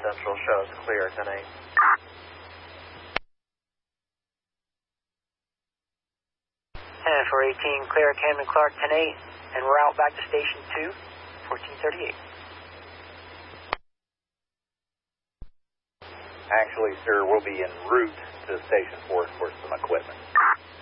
Central shows clear 10-8. And for 18, clear Camden Clark 10-8, and we're out back to Station 2, 1438. Actually, sir, we'll be en route to Station 4 for some equipment.